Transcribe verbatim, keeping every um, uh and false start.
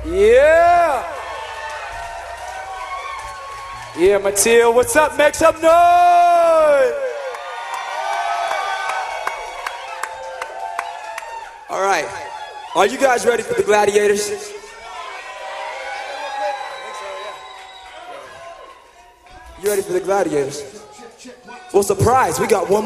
Yeah. Yeah, Mateo, what's up? Make some noise. All right. Are you guys ready for the Gladiators? You ready for the Gladiators? Well, surprise, we got one